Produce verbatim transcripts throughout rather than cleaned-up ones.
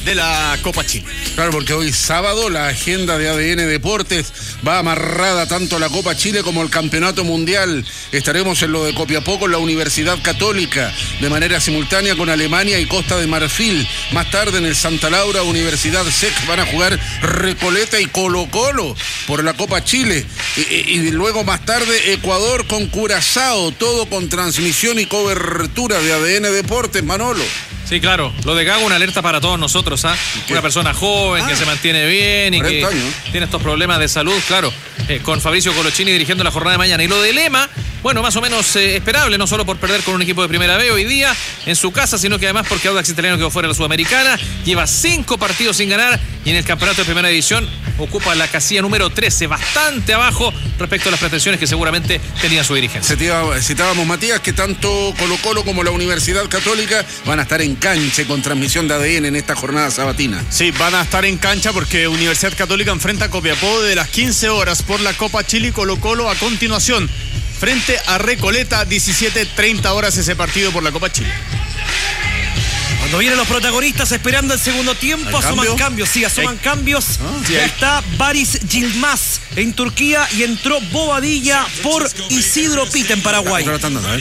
de la Copa Chile. Claro, porque hoy sábado la agenda de A D N Deportes va amarrada tanto a la Copa Chile como al Campeonato Mundial. Estaremos en lo de Copiapó con la Universidad Católica, de manera simultánea con Alemania y Costa de Marfil. Más tarde en el Santa Laura, Universidad S E C van a jugar Recoleta y Colo Colo por la Copa Chile. Y, y, y luego más tarde Ecuador con Curazao, todo con transmisión y cobertura de A D N Deportes, Manolo. Sí, claro. Lo de Gago, una alerta para todos nosotros, ¿ah? ¿eh? Una persona joven ah, que se mantiene bien y que años. tiene estos problemas de salud, claro. Eh, con Fabricio Colochini dirigiendo la jornada de mañana. Y lo de Lema, bueno, más o menos eh, esperable, no solo por perder con un equipo de primera B hoy día en su casa, sino que además porque Audax Italiano quedó fuera de la Sudamericana, lleva cinco partidos sin ganar y en el campeonato de primera división ocupa la casilla número trece, bastante abajo respecto a las pretensiones que seguramente tenía su dirigencia. Citábamos, Matías, que tanto Colo Colo como la Universidad Católica van a estar en cancha con transmisión de A D N en esta jornada sabatina. Sí, van a estar en cancha porque Universidad Católica enfrenta a Copiapó de las quince horas por la Copa Chile y Colo Colo a continuación frente a Recoleta, diecisiete treinta horas ese partido por la Copa Chile. Cuando vienen los protagonistas esperando el segundo tiempo, asoman cambio? cambios, sí, asoman ¿Hay? cambios. Ah, sí, ya hay. Está Baris Yilmaz en Turquía y entró Bobadilla por Isidro Pita en Paraguay. Tratando, ¿no?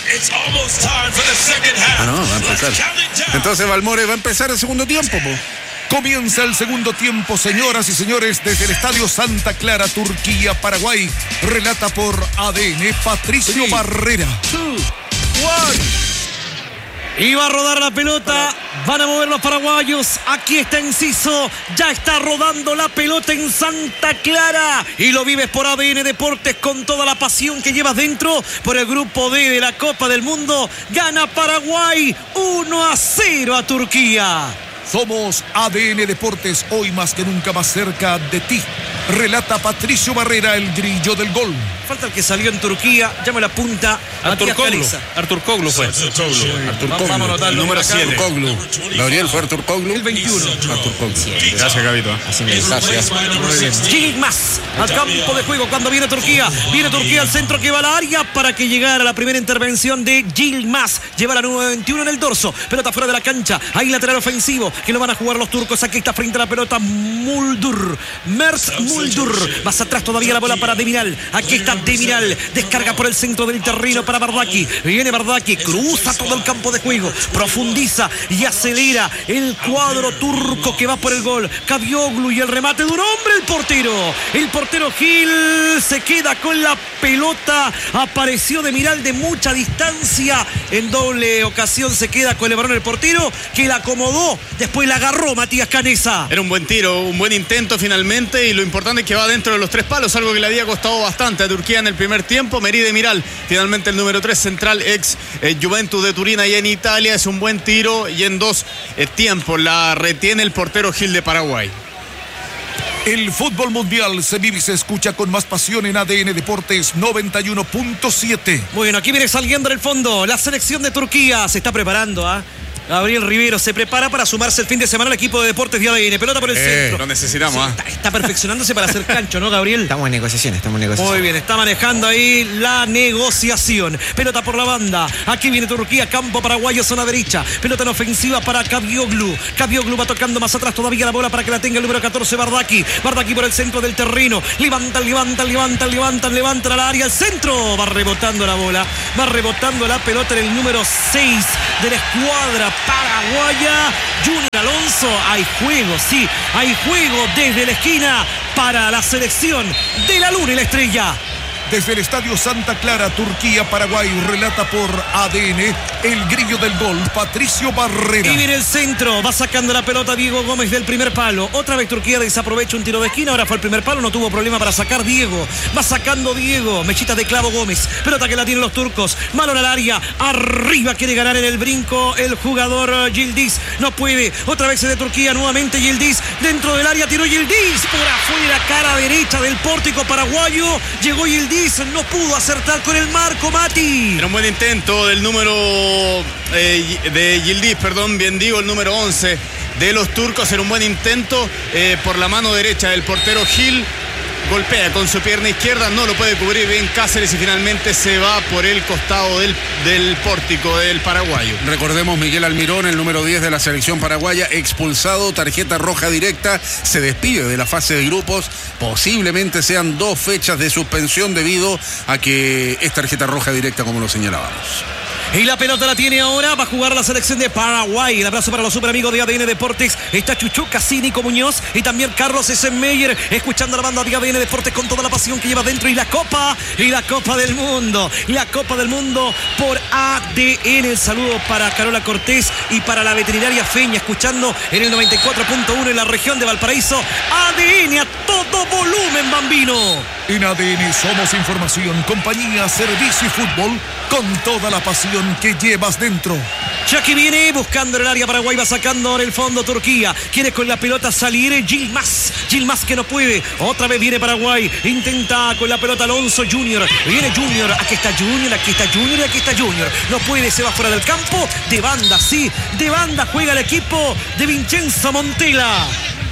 Ah, no, va a empezar. Entonces Balmore va a empezar el segundo tiempo, po. Comienza el segundo tiempo, señoras y señores, desde el Estadio Santa Clara, Turquía, Paraguay. Relata por A D N Patricio Three, Barrera. Two, one. Y va a rodar la pelota, van a mover los paraguayos, aquí está Enciso, ya está rodando la pelota en Santa Clara y lo vives por A D N Deportes con toda la pasión que llevas dentro por el grupo D de la Copa del Mundo. Gana Paraguay uno a cero a Turquía. Somos A D N Deportes, hoy más que nunca más cerca de ti. Relata Patricio Barrera, el grillo del gol. Falta el que salió en Turquía, ya me la apunta Artur Koglu. Artur Koglu fue. Artur Koglu. Vamos a anotar el número siete. Koglu. Gabriel fue Artur Koglu. El veintiuno. Artur Koglu. Gracias, Gabito. Gracias. Yilmaz al campo de juego cuando viene Turquía. Viene Turquía al centro que va a la área para que llegara la primera intervención de Yilmaz. Lleva la número veintiuno en el dorso. Pelota fuera de la cancha. Hay lateral ofensivo que lo van a jugar los turcos. Aquí está frente a la pelota Muldur. Merz Muldur. Más atrás todavía la bola para Demiral. Aquí está Demiral. Descarga por el centro del terreno para Bardaki. Viene Bardaki. Cruza todo el campo de juego. Profundiza y acelera el cuadro turco que va por el gol. Kavioglu y el remate de un hombre. El portero. El portero Gil se queda con la pelota. Apareció Demiral de mucha distancia. En doble ocasión se queda con el balón el portero que la acomodó. Después la agarró Matías Canesa. Era un buen tiro, un buen intento finalmente y lo importante es que va dentro de los tres palos, algo que le había costado bastante a Turquía en el primer tiempo. Merih Demiral, finalmente el número tres central, ex eh, Juventus de Turín allá en Italia, es un buen tiro y en dos eh, tiempos la retiene el portero Gil de Paraguay. El fútbol mundial se vive y se escucha con más pasión en A D N Deportes noventa y uno punto siete. Bueno, aquí viene saliendo en el fondo la selección de Turquía, se está preparando, ¿ah? ¿eh? Gabriel Rivero se prepara para sumarse el fin de semana al equipo de deportes de A D N. Pelota por el eh, centro. Lo necesitamos, sí, ¿eh? está, está perfeccionándose para hacer cancho, ¿no, Gabriel? Estamos en negociaciones, estamos en negociaciones. Muy bien, está manejando ahí la negociación. Pelota por la banda. Aquí viene Turquía, campo paraguayo, zona derecha. Pelota en ofensiva para Kavioglu. Kavioglu va tocando más atrás todavía la bola para que la tenga el número catorce, Bardaki. Bardaki por el centro del terreno. Levanta, levanta, levanta, levanta, levanta al área, al centro. Va rebotando la bola. Va rebotando la pelota en el número seis de la escuadra paraguaya. Junior Alonso, hay juego, sí, hay juego desde la esquina para la selección de la Luna y la Estrella. Desde el Estadio Santa Clara, Turquía, Paraguay, relata por A D N, el grillo del gol, Patricio Barrera. Y viene el centro, va sacando la pelota Diego Gómez del primer palo. Otra vez Turquía desaprovecha un tiro de esquina, ahora fue el primer palo, no tuvo problema para sacar Diego. Va sacando Diego, mechita de clavo Gómez. Pelota que la tienen los turcos, balón al área, arriba quiere ganar en el brinco el jugador Yildiz. No puede, otra vez es de Turquía, nuevamente Yildiz, dentro del área tiró Yildiz, por afuera, cara derecha del pórtico paraguayo, llegó Yildiz. No pudo acertar con el marco, Mati. Era un buen intento del número eh, de Yildiz, perdón, bien digo, el número once de los turcos. Era un buen intento eh, por la mano derecha del portero Gil. golpea con su pierna izquierda, no lo puede cubrir bien Cáceres y finalmente se va por el costado del, del pórtico del paraguayo. Recordemos, Miguel Almirón, el número diez de la selección paraguaya, expulsado, tarjeta roja directa, se despide de la fase de grupos, posiblemente sean dos fechas de suspensión debido a que es tarjeta roja directa, como lo señalábamos. Y la pelota la tiene ahora, va a jugar la selección de Paraguay. El abrazo para los super amigos de A D N Deportes. Está Chuchu Casinico Muñoz y también Carlos Essenmeyer, escuchando a la banda de A D N Deportes con toda la pasión que lleva dentro. Y la Copa, y la Copa del Mundo. Y la Copa del Mundo por A D N. El saludo para Carola Cortés y para la veterinaria Feña, escuchando en el noventa y cuatro punto uno en la región de Valparaíso. A D N a todo volumen, bambino. En A D N somos información, compañía, servicio y fútbol con toda la pasión que llevas dentro. Chucky viene buscando en el área, Paraguay va sacando en el fondo Turquía. Quiere con la pelota salir Yilmaz. Yilmaz que no puede. Otra vez viene Paraguay. Intenta con la pelota Alonso Junior. Viene Junior. Aquí está Junior, aquí está Junior y aquí está Junior. No puede, se va fuera del campo. De banda, sí. De banda juega el equipo de Vincenzo Montella.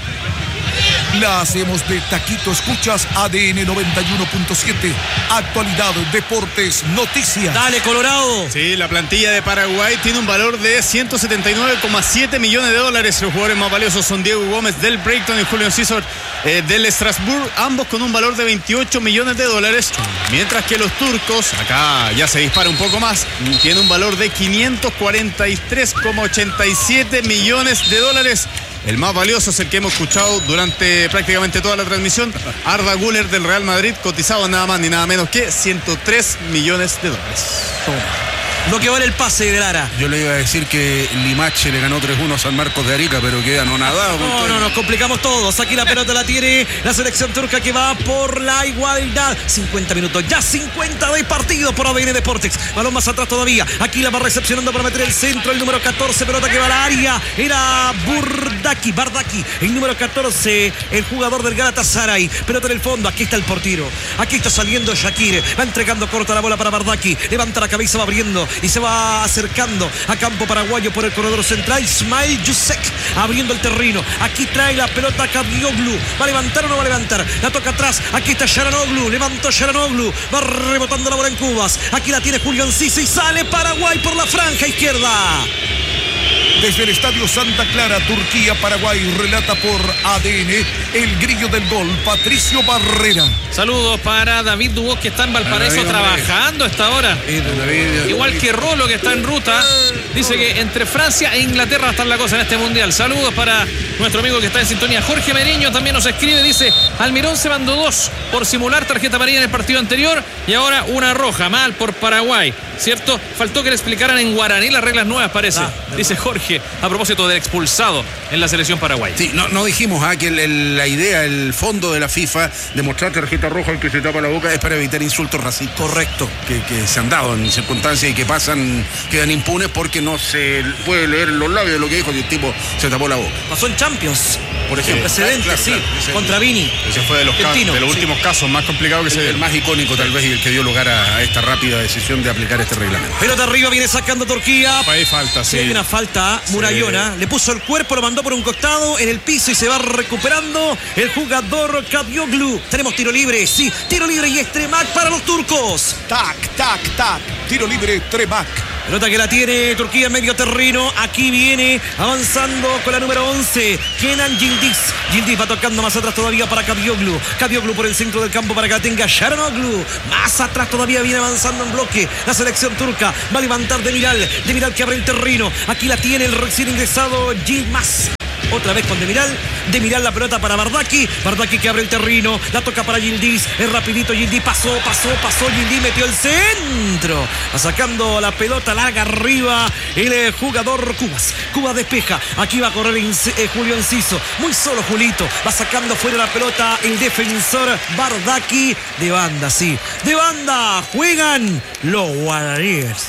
La hacemos de taquito, escuchas A D N noventa y uno punto siete. Actualidad, deportes, noticias. Dale, Colorado. Sí, la plantilla de Paraguay tiene un valor de ciento setenta y nueve coma siete millones de dólares. Los jugadores más valiosos son Diego Gómez del Brighton y Julio César eh, del Strasbourg, ambos con un valor de veintiocho millones de dólares. Mientras que los turcos, acá ya se dispara un poco más, tienen un valor de quinientos cuarenta y tres coma ochenta y siete millones de dólares. El más valioso es el que hemos escuchado durante prácticamente toda la transmisión, Arda Güler del Real Madrid, cotizado nada más ni nada menos que ciento tres millones de dólares. Toma. Lo que vale el pase de Lara. Yo le iba a decir que Limache le ganó tres uno a San Marcos de Arica, pero queda anonadado. No, no, nos complicamos todos. Aquí la pelota la tiene la selección turca que va por la igualdad. cincuenta minutos, ya cincuenta de partido por A D N Deportes. Balón más atrás todavía. Aquí la va recepcionando para meter el centro. El número catorce, pelota que va al área. Era Burdaki, Bardaki. El número catorce, el jugador del Galatasaray. Pelota en el fondo. Aquí está el portero. Aquí está saliendo Shakir. Va entregando corta la bola para Bardaki. Levanta la cabeza, va abriendo. Y se va acercando a campo paraguayo por el corredor central. Ismail Yusek abriendo el terreno. Aquí trae la pelota Kabioglu. ¿Va a levantar o no va a levantar? La toca atrás. Aquí está Sharanoglu. Levantó Sharanoglu. Va rebotando la bola en Cubas. Aquí la tiene Julio Enciso y sale Paraguay por la franja izquierda. Desde el Estadio Santa Clara, Turquía, Paraguay, relata por A D N el grillo del gol, Patricio Barrera. Saludos para David Dubos, que está en Valparaíso David, trabajando a esta hora. David, Igual que Rolo, que está en ruta. Dice que entre Francia e Inglaterra está la cosa en este mundial. Saludos para nuestro amigo que está en sintonía. Jorge Meriño también nos escribe, dice: Almirón se mandó dos por simular tarjeta amarilla en el partido anterior y ahora una roja. Mal por Paraguay, ¿cierto? Faltó que le explicaran en guaraní las reglas nuevas, parece. Ah, dice Jorge, a propósito del expulsado en la selección paraguaya. Sí, no, no dijimos ah, que el, el, la idea, el fondo de la FIFA de mostrar tarjeta roja al que se tapa la boca es para evitar insultos racistas. Correcto. Que, que se han dado en circunstancias y que pasan, quedan impunes porque no se puede leer en los labios lo que dijo y el tipo se tapó la boca. Pasó en Champions, por ejemplo. Precedente, claro, sí, claro, claro, contra Vini. Ese fue de los, ca- de los sí. últimos casos más complicados que el, se dio. El más icónico tal vez y el que dio lugar a, a esta rápida decisión de aplicar este reglamento. Pelota arriba, viene sacando Turquía. Ahí falta, sí. Hay una falta, Murayona. Sí. Le puso el cuerpo, lo mandó por un costado en el piso y se va recuperando el jugador Kabioglu. Tenemos tiro libre, sí, tiro libre y es Tremac para los turcos. Tac, tac, tac. Tiro libre, Tremac. Pelota que la tiene Turquía en medio terreno. Aquí viene avanzando con la número once, Kenan Yildiz. Yildiz va tocando más atrás todavía para Kabioglu. Kabioglu por el centro del campo para que la tenga Sharanoglu. Más atrás todavía viene avanzando en bloque la selección turca. Va a levantar Demiral. Demiral que abre el terreno. Aquí la tiene el recién ingresado Yilmaz. Otra vez con Demiral. Demiral la pelota para Bardaki. Bardaki que abre el terreno. La toca para Yildiz. Es rapidito Yildiz. Pasó, pasó, pasó. Yildiz metió el centro. Va sacando la pelota larga arriba el jugador Cubas. Cubas despeja. Aquí va a correr eh, Julio Enciso. Muy solo Julito. Va sacando fuera la pelota el defensor Bardaki. De banda, sí. De banda juegan los guaraníes.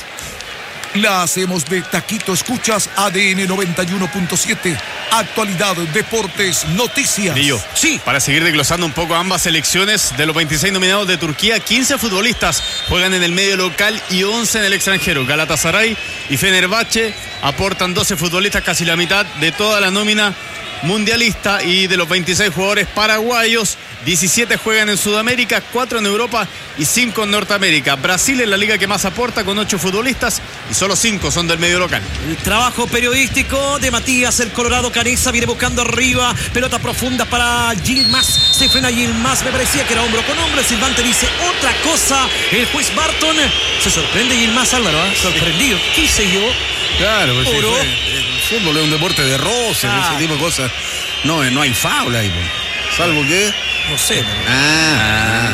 La hacemos de taquito, escuchas A D N noventa y uno punto siete. Actualidad, deportes, noticias. Lillo, sí. Para seguir desglosando un poco ambas selecciones, de los veintiséis nominados de Turquía, quince futbolistas juegan en el medio local y once en el extranjero. Galatasaray y Fenerbahce aportan doce futbolistas, casi la mitad de toda la nómina mundialista, y de los veintiséis jugadores paraguayos, diecisiete juegan en Sudamérica, cuatro en Europa y cinco en Norteamérica. Brasil es la liga que más aporta con ocho futbolistas y solo cinco son del medio local. El trabajo periodístico de Matías, el Colorado Canesa, viene buscando arriba, pelota profunda para Yilmaz, se frena Yilmaz, me parecía que era hombro con hombro, el silbante dice otra cosa, el juez Barton se sorprende Yilmaz, Álvaro, ¿eh? Sorprendido, ¿qué sé yo? Claro, pues sí, fue, el fútbol es un deporte de roces, ah. ese tipo de cosas, no, no hay faula ahí, pues. Salvo que... No sé. Ah.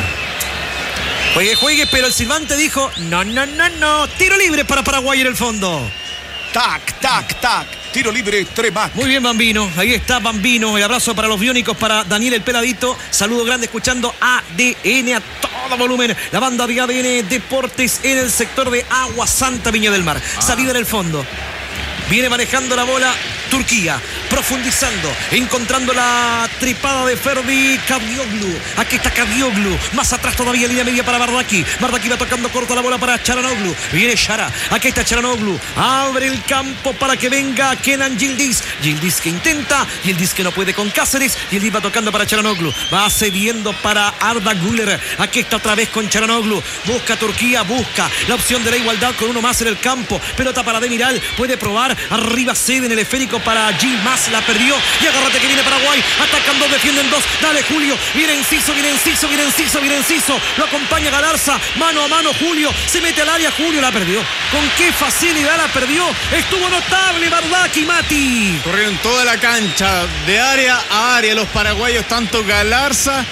Juegue, juegue, pero el silbante dijo, no, no, no, no, tiro libre para Paraguay en el fondo. Tac, tac, tac. Tiro libre, Tremac. Muy bien, Bambino. Ahí está Bambino. El abrazo para los biónicos, para Daniel el Peladito. Saludo grande escuchando A D N a todo volumen. La banda de A D N Deportes en el sector de Agua Santa, Viña del Mar. Ah. Salida en el fondo. Viene manejando la bola Turquía, profundizando, encontrando la tripada de Ferdi Kabioglu. Aquí está Kabioglu, más atrás todavía, línea media para Bardaki. Bardaki va tocando corta la bola para Çalhanoğlu. Viene Shara, aquí está Çalhanoğlu. Abre el campo para que venga Kenan Yildiz. Yildiz que intenta, Yildiz que no puede con Cáceres. Yildiz va tocando para Çalhanoğlu. Va cediendo para Arda Güler. Aquí está otra vez con Çalhanoğlu. Busca Turquía, busca la opción de la igualdad con uno más en el campo. Pelota para Demiral, puede probar. Arriba cede en el esférico para Yilmaz, la perdió y agárrate que viene Paraguay, atacan dos, defienden dos, dale Julio, viene Enciso, viene Enciso, viene Enciso, viene Enciso, lo acompaña Galarza, mano a mano Julio, se mete al área, Julio la perdió, con qué facilidad la perdió, estuvo notable Bardaki, Mati. Corrieron toda la cancha de área a área los paraguayos, tanto Galarza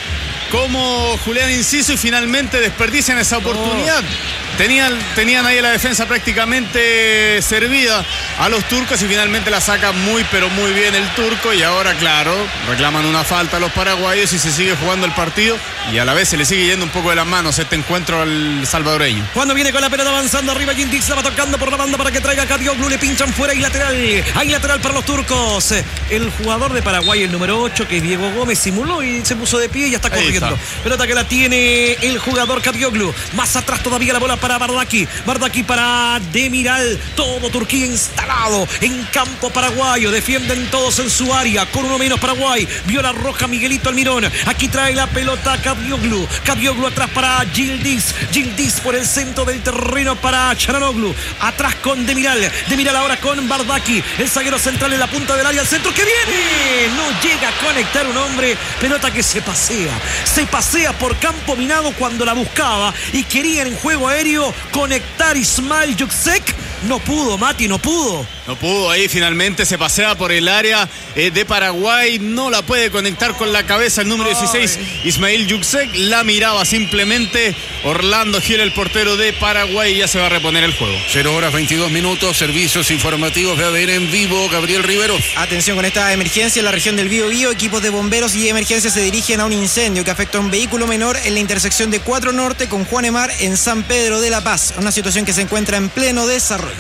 como Julián Enciso, y finalmente desperdician esa oportunidad. Oh. Tenían, tenían ahí la defensa prácticamente servida a los turcos y finalmente la saca muy pero muy bien el turco, y ahora claro, reclaman una falta a los paraguayos y se sigue jugando el partido y a la vez se le sigue yendo un poco de las manos este encuentro al salvadoreño. Cuando viene con la pelota avanzando arriba, Yildiz la va tocando por la banda para que traiga a Kabioglu, le pinchan fuera y lateral, hay lateral para los turcos. El jugador de Paraguay, el número ocho, que es Diego Gómez, simuló y se puso de pie y ya está corriendo. Está. Pelota que la tiene el jugador Kabioglu, más atrás todavía la bola para Bardaki, Bardaki para Demiral, todo Turquía instalado en campo paraguayo, defienden todos en su área, con uno menos Paraguay, vio la roja Miguelito Almirón, aquí trae la pelota Kabioglu, Kabioglu atrás para Yildiz, Yildiz por el centro del terreno para Çalhanoğlu, atrás con Demiral, Demiral ahora con Bardaki, el zaguero central en la punta del área, el centro que viene, no llega a conectar un hombre, pelota que se pasea, se pasea por campo minado cuando la buscaba y quería en juego aéreo conectar Ismail Yuksek, no pudo, Mati, no pudo. No pudo, ahí finalmente se pasea por el área eh, de Paraguay, no la puede conectar con la cabeza el número dieciséis, Ismail Yuksek, la miraba simplemente Orlando Gil, el portero de Paraguay, y ya se va a reponer el juego. cero horas veintidós minutos, servicios informativos de A D N en vivo, Gabriel Riveros. Atención con esta emergencia en la región del Biobío, equipos de bomberos y emergencia se dirigen a un incendio que afecta a un vehículo menor en la intersección de cuatro Norte con Juan Emar en San Pedro de la Paz, una situación que se encuentra en pleno desarrollo.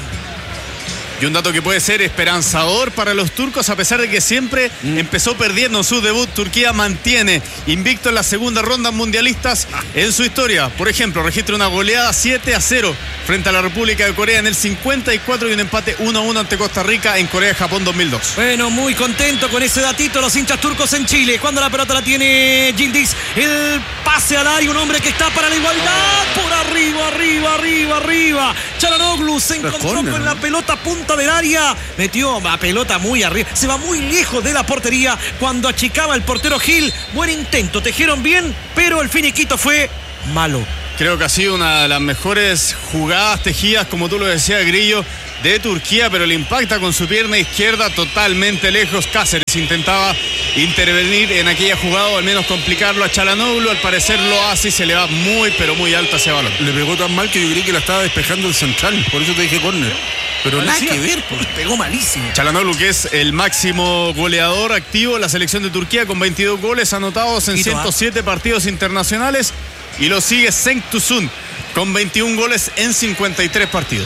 Y un dato que puede ser esperanzador para los turcos, a pesar de que siempre mm. empezó perdiendo en su debut, Turquía mantiene invicto en las segundas rondas mundialistas en su historia. Por ejemplo, registra una goleada siete a cero frente a la República de Corea en el cincuenta y cuatro y un empate uno a uno ante Costa Rica en Corea-Japón dos mil dos. Bueno, muy contento con ese datito los hinchas turcos en Chile. Cuando la pelota la tiene Yildiz, el pase al área, un hombre que está para la igualdad, por arriba, arriba, arriba, arriba. Çalhanoğlu se encontró con ¿no? la pelota punta del área, metió la pelota muy arriba, se va muy lejos de la portería cuando achicaba el portero Gil. Buen intento, tejieron bien, pero el finiquito fue malo. Creo que ha sido una de las mejores jugadas tejidas, como tú lo decías, Grillo, de Turquía, pero le impacta con su pierna izquierda totalmente lejos. Cáceres intentaba intervenir en aquella jugada, o al menos complicarlo a Çalhanoğlu, al parecer lo hace y se le va muy, pero muy alta ese balón. Le pegó tan mal que yo creí que la estaba despejando el central, por eso te dije córner. Pero nada que ver, pues pegó malísimo. Çalhanoğlu, que es el máximo goleador activo en la selección de Turquía, con veintidós goles anotados en ciento siete partidos internacionales, y lo sigue Cenk Tosun con veintiún goles en cincuenta y tres partidos.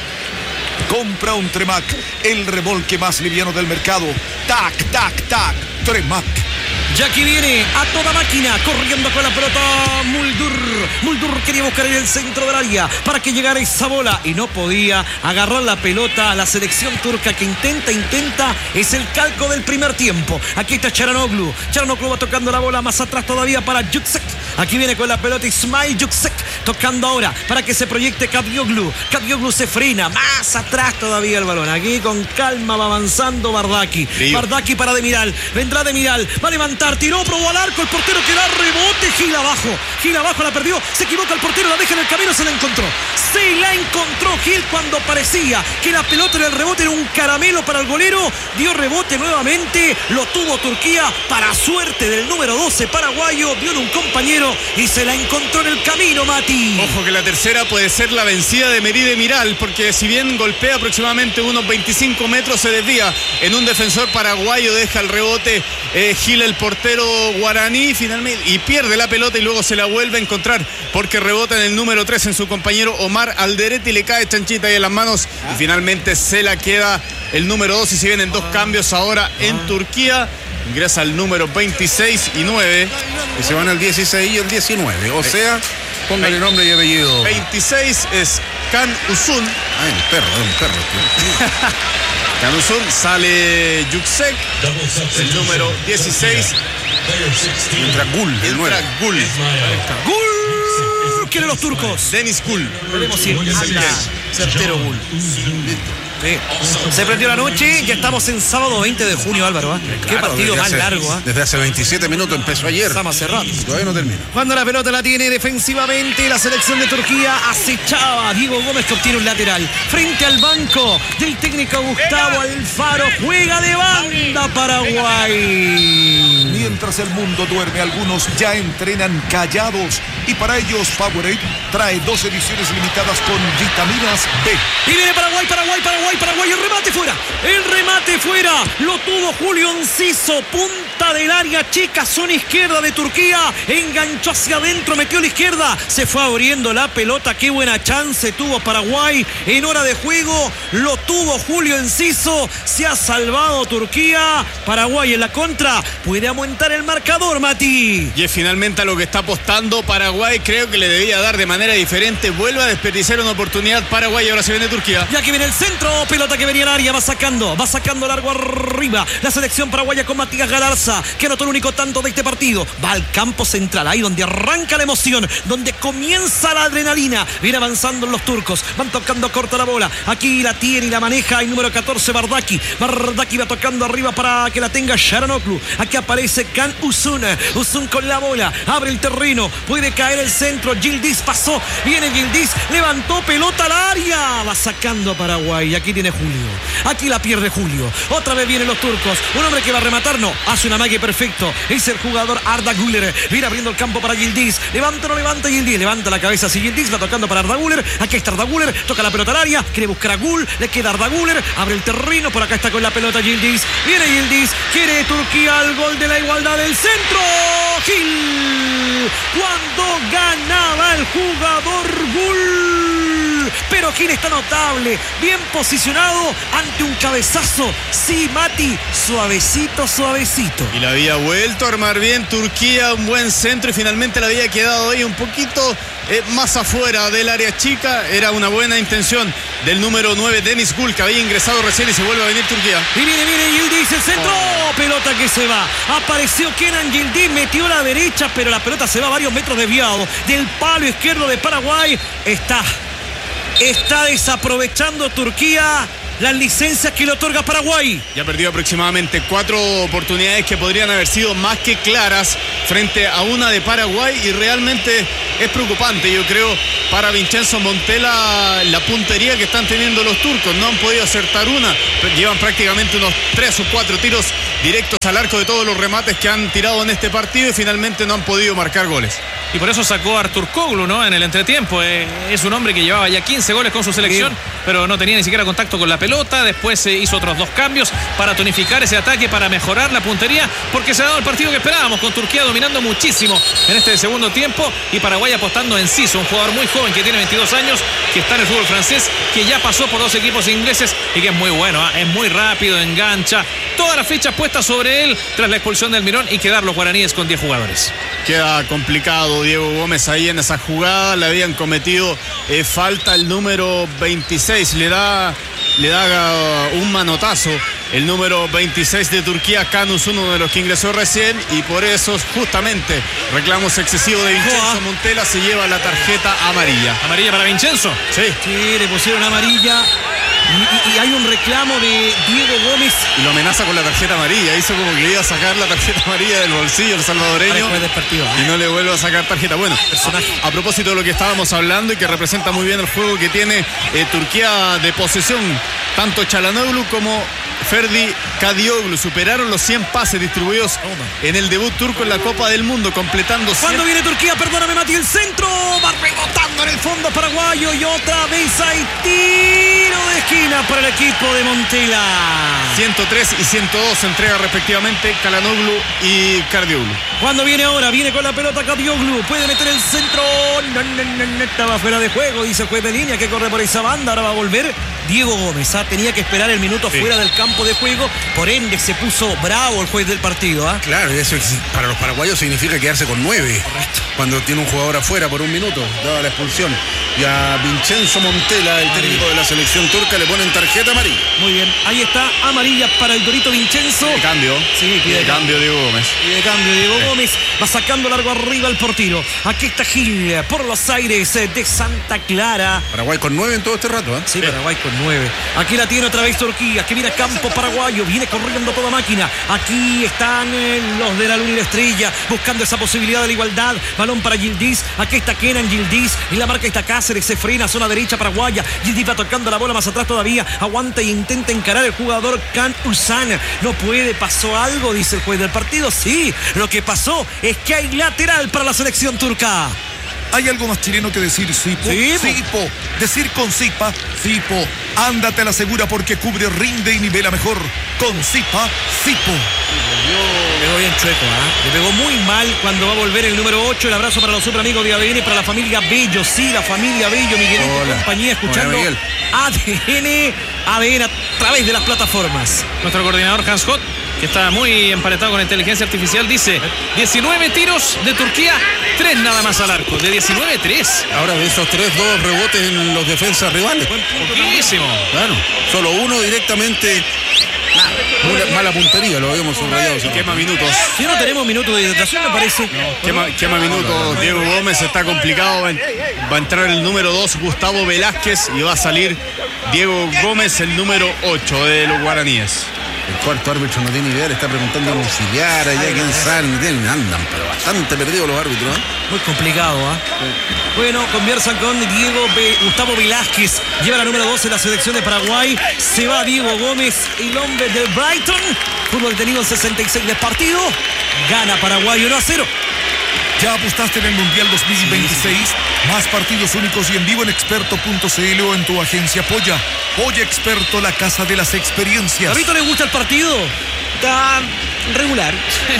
Compra un Tremac, el remolque más liviano del mercado. Tac, tac, tac, Tremac. Y aquí viene a toda máquina, corriendo con la pelota Muldur. Muldur quería buscar en el centro del área para que llegara esa bola y no podía agarrar la pelota a la selección turca que intenta, intenta. Es el calco del primer tiempo. Aquí está Çalhanoğlu. Çalhanoğlu va tocando la bola más atrás todavía para Yüksek. Aquí viene con la pelota Ismail Yüksek, tocando ahora para que se proyecte Kadioglu. Kadioglu se frena, más atrás todavía el balón. Aquí con calma va avanzando Bardaki. Bardaki para Demiral. Vendrá Demiral, va a levantar, tiró, probó al arco, el portero que da rebote, Gil abajo. Gil abajo, la perdió, se equivoca el portero, la deja en el camino, se la encontró. Se la encontró Gil cuando parecía que la pelota en el rebote era un caramelo para el golero. Dio rebote nuevamente, lo tuvo Turquía para suerte del número doce paraguayo. Vio en un compañero y se la encontró en el camino, Mati. Ojo que la tercera puede ser la vencida de Merih Demiral, porque si bien golpea aproximadamente unos veinticinco metros, se desvía en un defensor paraguayo, deja el rebote eh, Gil, el portero guaraní, finalmente, y pierde la pelota y luego se la vuelve a encontrar porque rebota en el número tres en su compañero Omar Alderete y le cae chanchita ahí en las manos y finalmente se la queda el número dos. Y si vienen dos cambios ahora en Turquía, ingresa el número veintiséis y nueve. Y se van el dieciséis y el diecinueve. O sea, póngale nombre y apellido. veintiséis es Can Uzun. Ay, un perro, es un perro. Can Uzun, sale Yüksek, el número dieciséis. Entra Gul, el nueve. Entra Gul. Gul quieren los turcos. Denis Gul. Veremos si anda certero Gul. Sí. Se prendió la noche, ya estamos en sábado veinte de junio, Álvaro. ¿eh? Qué Claro, partido más hace, largo. ¿eh? Desde hace veintisiete minutos empezó ayer. Estamos cerrados. Todavía no termina. Cuando la pelota la tiene defensivamente, la selección de Turquía acechaba. Diego Gómez que obtiene un lateral. Frente al banco del técnico Gustavo Alfaro. Juega de banda Paraguay. Mientras el mundo duerme, algunos ya entrenan callados. Y para ellos, Powerade trae dos ediciones limitadas con vitaminas B. Y viene Paraguay, Paraguay, Paraguay, Paraguay. El remate fuera. El remate fuera. Lo tuvo Julio Enciso. Punta del área chica. Zona izquierda de Turquía. Enganchó hacia adentro. Metió a la izquierda. Se fue abriendo la pelota. Qué buena chance tuvo Paraguay. En hora de juego lo tuvo Julio Enciso. Se ha salvado Turquía. Paraguay en la contra. Puede aumentar el marcador, Mati. Y es finalmente a lo que está apostando Paraguay. Creo que le debía dar de manera diferente. Vuelve a desperdiciar una oportunidad Paraguay y ahora se viene Turquía. Ya que viene el centro, pelota que venía al área, va sacando, va sacando largo arriba. La selección paraguaya con Matías Galarza, que anotó el único tanto de este partido. Va al campo central, ahí donde arranca la emoción, donde comienza la adrenalina. Viene avanzando los turcos, van tocando corta la bola. Aquí la tiene y la maneja el número catorce, Bardaki. Bardaki va tocando arriba para que la tenga Çalhanoğlu. Aquí aparece Can Uzun. Uzun con la bola, abre el terreno, puede caer el centro. Yildiz pasó, viene Yildiz, levantó pelota al área, va sacando a Paraguay. Y aquí tiene Julio, aquí la pierde Julio. Otra vez vienen los turcos, un hombre que va a rematar, no, hace una magia perfecto. Es el jugador Arda Güler, viene abriendo el campo para Yildiz. Levanta, no levanta Yildiz, levanta la cabeza así Yildiz, va tocando para Arda Güler. Aquí está Arda Güler, toca la pelota al área, quiere buscar a Gul, le queda Arda Güler, abre el terreno, por acá está con la pelota Yildiz. Viene Yildiz, quiere Turquía el gol de la igualdad del centro. Gil, cuando ganaba el jugador Gul. Pero Gil está notable, bien posicionado ante un cabezazo. Sí, Mati, suavecito, suavecito. Y la había vuelto a armar bien Turquía, un buen centro y finalmente la había quedado ahí un poquito eh, más afuera del área chica. Era una buena intención del número nueve, Denis Gul, que había ingresado recién y se vuelve a venir Turquía. Y viene, viene Yildiz, el centro, oh. Pelota que se va. Apareció Kenan Yildiz, metió la derecha, pero la pelota se va a varios metros desviado del palo izquierdo de Paraguay. Está, está desaprovechando Turquía las licencias que le otorga Paraguay. Ya ha perdido aproximadamente cuatro oportunidades que podrían haber sido más que claras frente a una de Paraguay y realmente es preocupante, yo creo, para Vincenzo Montella la puntería que están teniendo los turcos. No han podido acertar una, llevan prácticamente unos tres o cuatro tiros directos al arco de todos los remates que han tirado en este partido y finalmente no han podido marcar goles. Y por eso sacó a Artur Koglu, ¿no? En el entretiempo. Eh, es un hombre que llevaba ya quince goles con su selección, bien, pero no tenía ni siquiera contacto con la pelota. Después se hizo otros dos cambios para tonificar ese ataque, para mejorar la puntería, porque se ha dado el partido que esperábamos, con Turquía dominando muchísimo en este segundo tiempo y Paraguay apostando en Enciso, un jugador muy joven que tiene veintidós años, que está en el fútbol francés, que ya pasó por dos equipos ingleses y que es muy bueno, ¿eh? Es muy rápido, engancha. Todas las fichas puestas sobre él tras la expulsión del Mirón y quedar los guaraníes con diez jugadores. Queda complicado Diego Gómez ahí en esa jugada. Le habían cometido eh, falta el número veintiséis. Le da, le da uh, un manotazo el número veintiséis de Turquía, Canus, uno de los que ingresó recién, y por eso justamente reclamos excesivos de Vincenzo Montela, se lleva la tarjeta amarilla. ¿Amarilla para Vincenzo? Sí. Sí, le pusieron amarilla. Y, y, y hay un reclamo de Diego Gómez. Y lo amenaza con la tarjeta amarilla. Hizo como que iba a sacar la tarjeta amarilla del bolsillo el salvadoreño. Del partido, ¿eh? Y no le vuelve a sacar tarjeta. Bueno, a, a propósito de lo que estábamos hablando y que representa muy bien el juego que tiene eh, Turquía de posesión, tanto Çalhanoğlu como Ferdi Kadıoğlu superaron los cien pases distribuidos en el debut turco en la Copa del Mundo, completando cien... Cuando viene Turquía, perdóname Mati, el centro va rebotando en el fondo paraguayo y otra vez hay tiro de esquina para el equipo de Montela. ciento tres y ciento dos se entrega respectivamente Çalhanoğlu y Kadıoğlu. Cuando viene ahora, viene con la pelota Kadıoğlu, puede meter el centro, no, no, no, no, estaba fuera de juego, dice el juez de línea que corre por esa banda, ahora va a volver Diego Gómez, ¿ah? Tenía que esperar el minuto sí. fuera del campo de juego, por ende se puso bravo el juez del partido. ¿ah? Claro, eso para los paraguayos significa quedarse con nueve. Correcto. Cuando tiene un jugador afuera por un minuto, dada la expulsión. Y a Vincenzo Montela, el técnico de la selección turca, le ponen tarjeta amarilla. Muy bien, ahí está, amarilla para el Dorito Vincenzo. De cambio. Sí, pide de cambio Diego Gómez. Pide cambio Diego sí. Gómez, va sacando largo arriba el portero. Aquí está Gil, por los aires de Santa Clara. Paraguay con nueve en todo este rato, ¿eh? Sí, sí, Paraguay con nueve. Aquí la tiene otra vez Turquía, que viene a campo paraguayo, viene corriendo toda máquina. Aquí están eh, los de la Luna y la Estrella, buscando esa posibilidad de la igualdad. Balón para Yildiz, aquí está Kenan Yildiz, y la marca está Cáceres, se frena, zona derecha paraguaya. Yildiz va tocando la bola más atrás todavía, aguanta e intenta encarar el jugador Can Ulsan. No puede, pasó algo, dice el juez del partido. Sí, lo que pasó es que hay lateral para la selección turca. ¿Hay algo más chileno que decir Sipo? Sipo. Sipo. Decir con Sipa, Sipo. Ándate a la segura porque cubre, rinde y nivela mejor. Con Sipa, Sipo. Le pegó bien chueco, ¿eh? Le pegó muy mal cuando va a volver el número ocho. El abrazo para los super amigos de A D N, para la familia Bello. Sí, la familia Bello, Miguelito y compañía, escuchando Hola, A D N, A D N a través de las plataformas. Nuestro coordinador Hans Hott, que está muy emparentado con la inteligencia artificial, dice diecinueve tiros de Turquía, tres nada más al arco. De diecinueve, tres. Ahora de esos tres, dos rebotes en los defensas rivales. Poquísimo. Claro, solo uno directamente. Muy mala puntería, lo habíamos subrayado. Y quema minutos. Si no tenemos minutos de hidratación, me parece. No, quema, quema minutos. Diego Gómez está complicado. Va a entrar el número dos, Gustavo Velázquez, y va a salir Diego Gómez, el número ocho de los guaraníes. El cuarto árbitro no tiene idea, le está preguntando a un auxiliar allá, quién sabe, andan, pero bastante perdidos los árbitros, ¿eh? Muy complicado, ¿ah? ¿eh? Bueno, conversan con Diego B, Gustavo Velázquez, lleva la número doce en la selección de Paraguay, se va Diego Gómez, el hombre del Brighton, fútbol tenido en sesenta y seis del partido, gana Paraguay uno a cero. ¿Ya apostaste en el Mundial dos mil veintiséis? Más partidos únicos y en vivo en experto punto c l o en tu agencia Polla. Polla Experto, la casa de las experiencias. ¿A Vito le gusta el partido? Está regular.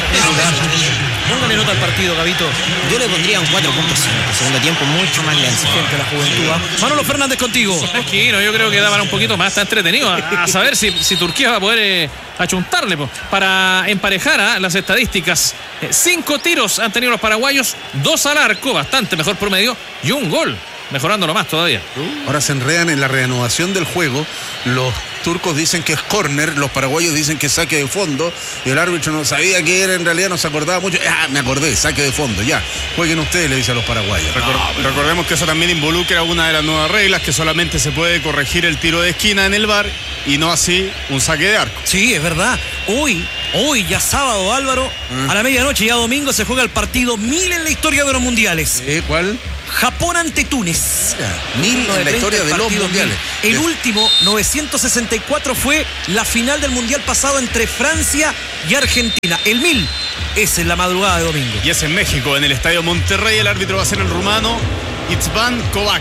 Póngale nota al partido, Gabito. Yo le pondría un cuatro punto cinco. Segundo tiempo mucho más lento. Gente, la juventud. ¿eh? Manolo Fernández contigo. Tranquilo, yo creo que da para un poquito más. Está entretenido. A, a saber si, si Turquía va a poder eh, achuntarle. Po. Para emparejar a las estadísticas. Eh, cinco tiros han tenido los paraguayos. Dos al arco, bastante mejor promedio. Y un gol, mejorándolo más todavía. Ahora se enredan en la reanudación del juego. Los turcos dicen que es córner, los paraguayos dicen que es saque de fondo, y el árbitro no sabía qué era, en realidad no se acordaba mucho. Ah, me acordé, saque de fondo, ya. Jueguen ustedes, le dice a los paraguayos. Recor no, recordemos que eso también involucra una de las nuevas reglas, que solamente se puede corregir el tiro de esquina en el V A R y no así un saque de arco. Sí, es verdad. Hoy, hoy ya sábado, Álvaro, ¿Mm? a la medianoche, ya domingo, se juega el partido mil en la historia de los mundiales. ¿Eh? ¿Cuál? Japón ante Túnez. Mil en la historia de los mundiales. Mil. El último, novecientos sesenta y cuatro, fue la final del mundial pasado entre Francia y Argentina. El mil es en la madrugada de domingo. Y es en México, en el Estadio Monterrey. El árbitro va a ser el rumano Itzvan Kovacs.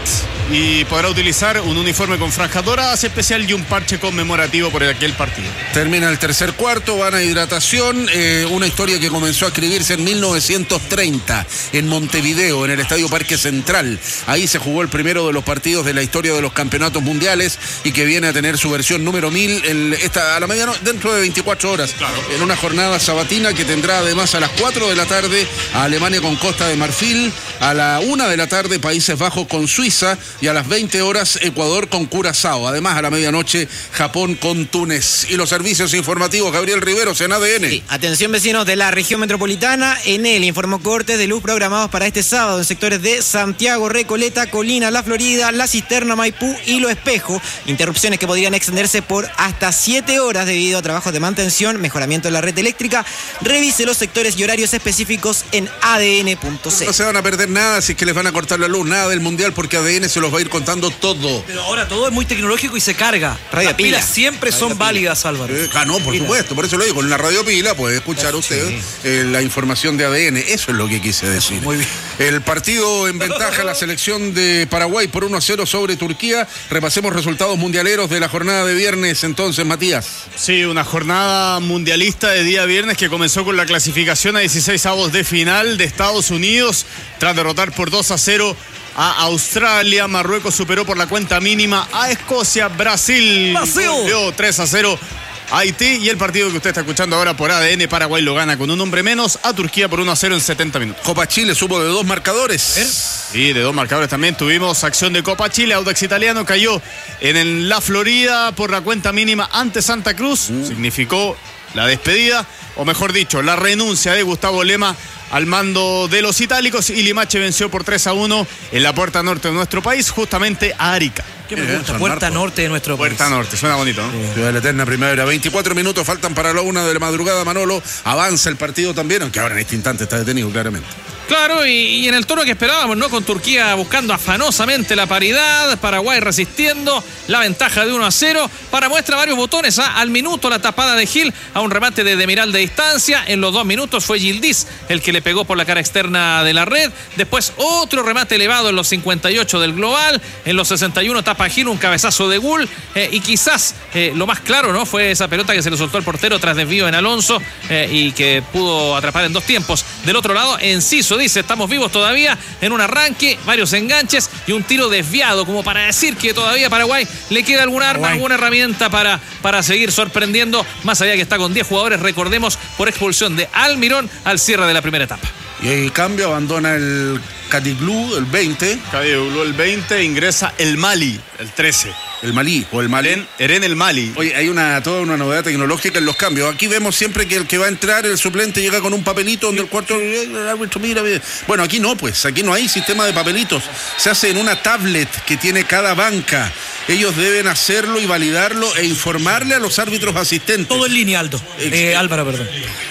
y podrá utilizar un uniforme con franjas doradas especial y un parche conmemorativo por aquel partido. Termina el tercer cuarto, van a hidratación, eh, una historia que comenzó a escribirse en mil novecientos treinta en Montevideo, en el Estadio Parque Central. Ahí se jugó el primero de los partidos de la historia de los campeonatos mundiales y que viene a tener su versión número mil el, esta, a la medianoche, dentro de veinticuatro horas, claro, en una jornada sabatina que tendrá además a las cuatro de la tarde a Alemania con Costa de Marfil, a la una de la tarde Países Bajos con Suiza y a las veinte horas Ecuador con Curazao. Además a la medianoche Japón con Túnez. Y los servicios informativos, Gabriel Riveros en A D N. Sí, atención vecinos de la región metropolitana, Enel informó cortes de luz programados para este sábado en sectores de Santiago, Recoleta, Colina, La Florida, La Cisterna, Maipú y Lo Espejo. Interrupciones que podrían extenderse por hasta siete horas debido a trabajos de mantención, mejoramiento de la red eléctrica. Revise los sectores y horarios específicos en A D N punto C. No se van a perder nada si es que les van a cortar la luz, nada del mundial, porque A D N se los va a ir contando todo. Pero ahora todo es muy tecnológico y se carga. Radio Las pila. pilas siempre Radio son pila. válidas, Álvaro. Eh, ah, no, por Pila. supuesto, por eso lo digo. Con la radio pila puede escuchar usted Sí. eh, la información de A D N. Eso es lo que quise decir. Muy bien. El partido en ventaja, la selección de Paraguay por uno a cero sobre Turquía. Repasemos resultados mundialeros de la jornada de viernes entonces, Matías. Sí, una jornada mundialista de día viernes que comenzó con la clasificación a dieciséis avos de final de Estados Unidos tras derrotar por dos a cero a Australia. Marruecos superó por la cuenta mínima a Escocia. Brasil Brasil. goleó tres a cero a Haití. Y el partido que usted está escuchando ahora por A D N, Paraguay lo gana con un hombre menos a Turquía por uno a cero en setenta minutos. Copa Chile supo de dos marcadores. Y de dos marcadores también tuvimos acción de Copa Chile. Audax Italiano cayó en el La Florida por la cuenta mínima ante Santa Cruz. Mm. Significó la despedida, o mejor dicho, la renuncia de Gustavo Lema al mando de los itálicos. Y Limache venció por tres a uno en la puerta norte de nuestro país, justamente a Arica. ¿Qué me gusta? Puerta norte de nuestro país. Puerta norte, suena bonito, ¿no? Sí. Ciudad de la Eterna Primavera. veinticuatro minutos faltan para la una de la madrugada, Manolo. Avanza el partido también, aunque ahora en este instante está detenido claramente. Claro, y, y en el tono que esperábamos, ¿no? Con Turquía buscando afanosamente la paridad, Paraguay resistiendo, la ventaja de uno a cero. Para muestra varios botones, ¿ah? Al minuto la tapada de Gil a un remate de Demiral de distancia. En los dos minutos fue Yildiz el que le pegó por la cara externa de la red. Después otro remate elevado en los cincuenta y ocho del global. En los sesenta y uno tapa Gil un cabezazo de Gul. Eh, y quizás eh, lo más claro, ¿no? Fue esa pelota que se le soltó al portero tras desvío en Alonso eh, y que pudo atrapar en dos tiempos. Del otro lado, Enciso dice, estamos vivos todavía en un arranque, varios enganches y un tiro desviado, como para decir que todavía a Paraguay le queda alguna arma, Paraguay. alguna herramienta para, para seguir sorprendiendo, más allá que está con diez jugadores, recordemos, por expulsión de Almirón al cierre de la primera etapa. Y el cambio, abandona el Cadiglu, el veinte. Cadiglu el veinte, ingresa el Mali, el trece. El Malí o el Malí. Eren, Eren el Mali. Oye, hay una toda una novedad tecnológica en los cambios. Aquí vemos siempre que el que va a entrar, el suplente, llega con un papelito donde el cuarto... El árbitro mira, mira. Bueno, aquí no, pues. Aquí no hay sistema de papelitos. Se hace en una tablet que tiene cada banca. Ellos deben hacerlo y validarlo e informarle a los árbitros asistentes. Todo en línea, Aldo. Eh, Álvaro, perdón.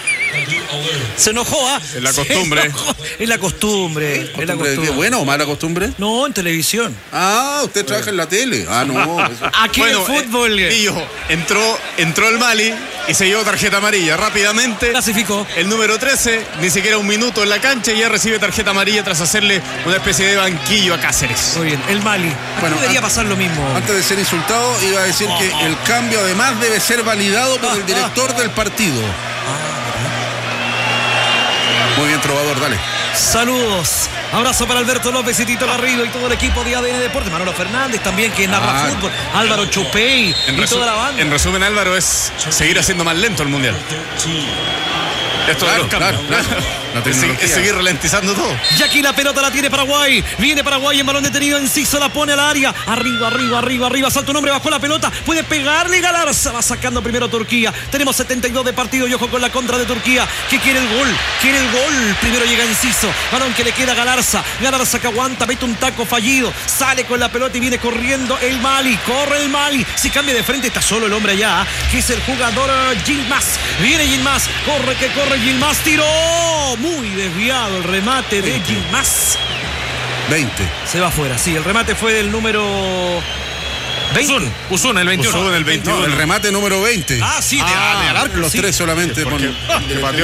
Se enojó, ¿ah? Es la costumbre. Es la costumbre. ¿Costumbre es la costumbre. ¿Qué buena o mala costumbre? No, en televisión. Ah, usted trabaja en la tele. Ah, no. Eso. Aquí bueno, en el fútbol. Eh, Pillo, entró, entró el Mali y se llevó tarjeta amarilla. Rápidamente. Clasificó. El número trece, ni siquiera un minuto en la cancha y ya recibe tarjeta amarilla tras hacerle una especie de banquillo a Cáceres. Muy bien, el Mali. Bueno, debería an- pasar lo mismo. Antes de ser insultado, iba a decir oh, que oh. el cambio además debe ser validado por ah, el director ah, del partido. Ah, Muy bien, trovador, dale. Saludos. Abrazo para Alberto López y Tito Garrido y todo el equipo de A D N Deportes. Manolo Fernández también, que narra ah, fútbol. Álvaro Chupey y resu- toda la banda. En resumen, Álvaro, es seguir haciendo más lento el Mundial. Esto claro, claro, claro. Es, es seguir ralentizando todo. Y aquí la pelota la tiene Paraguay. Viene Paraguay en balón detenido. Enciso la pone al área. Arriba, arriba, arriba, arriba. Salta un hombre, bajó la pelota. Puede pegarle Galarza. Va sacando primero Turquía. Tenemos setenta y dos de partido y ojo con la contra de Turquía, que quiere el gol. Quiere el gol. Primero llega Enciso. Balón que le queda a Galarza. Galarza que aguanta. Mete un taco fallido. Sale con la pelota y viene corriendo el Mali. Corre el Mali. Si cambia de frente, está solo el hombre allá, que es el jugador Yilmaz. Viene Yilmaz. Corre que corre Yilmaz. Tiró. Muy desviado el remate de Yilmaz. veinte. Se va afuera, sí, el remate fue del número veinte. Usun, Usun el veintiuno. Usun el veintiuno. No, el remate número veinte. Ah, sí, de, ah, de al arco. Los sí. tres solamente. Porque, por...